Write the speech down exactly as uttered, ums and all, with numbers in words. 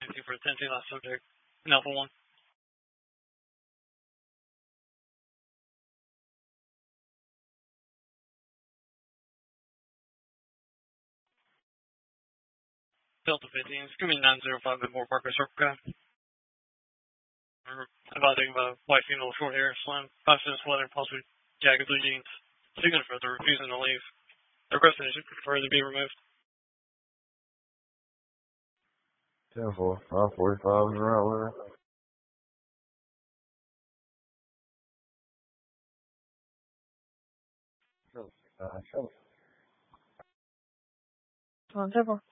Thank you for attending last subject. And Alpha one. Delta fifteen, it's gonna be nine zero five at Moore Parker Circle K. We're evaluating about white female short hair, slim, five cents weather, possibly jagged blue jeans. Signal for they're refusing to leave. The requesting should prefer to be removed. ten four, five forty-five is right with her. Uh, show. Come on, ten four.